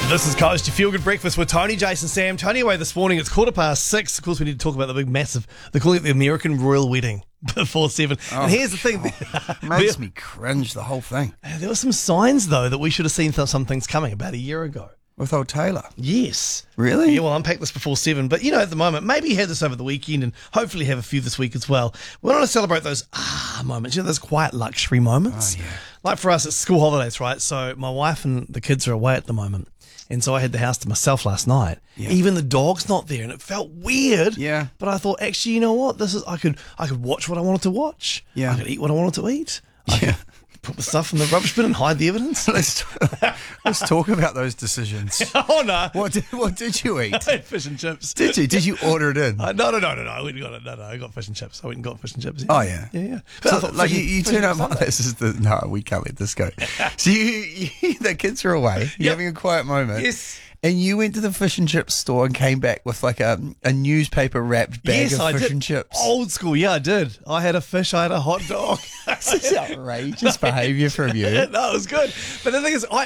This is Coast, your feel-good breakfast with Tony, Jason, Sam. Tony away this morning. It's 6:15. Of course, we need to talk about the big, massive, they're calling it the American Royal Wedding before 7. And here's the thing. Makes me cringe, the whole thing. There were some signs, though, that we should have seen some things coming about a year ago. With old Taylor. Yes. Really? Yeah, we'll unpack this before 7. But, at the moment, maybe you had this over the weekend and hopefully have a few this week as well. We want to celebrate those moments, those quiet luxury moments. Oh, yeah. Like for us, it's school holidays, right? So my wife and the kids are away at the moment. And so I had the house to myself last night. Yeah. Even the dog's not there, and it felt weird. Yeah. But I thought, actually, you know what? I could watch what I wanted to watch. Yeah. I could eat what I wanted to eat. I could put the stuff in the rubbish bin and hide the evidence. Let's talk about those decisions. Oh, no. What did you eat? I had fish and chips. Did you? Did you order it in? No. I went and got it. No, I got fish and chips. I went and got fish and chips. Oh, yeah. Yeah. So, you turn up, we can't let this go. So the kids are away. You're having a quiet moment. Yes. And you went to the fish and chip store and came back with like a newspaper wrapped bag of fish and chips. Old school, yeah, I did. I had a fish, I had a hot dog. This is outrageous behaviour from you. No, it was good. But the thing is,